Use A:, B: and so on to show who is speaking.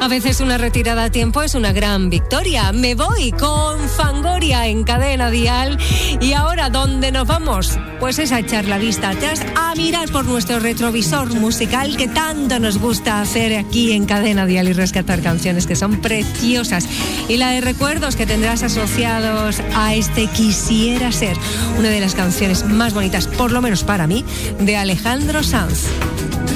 A: A veces una retirada a tiempo es una gran victoria. Me voy con Fangoria en Cadena Dial. Y ahora, ¿dónde nos vamos? Pues es a echar la vista atrás, a mirar por nuestro retrovisor musical que tanto nos gusta hacer aquí en Cadena Dial y rescatar canciones que son preciosas. Y la de recuerdos que tendrás asociados a este Quisiera Ser, una de las canciones más bonitas, por lo menos para mí, de Alejandro Sanz.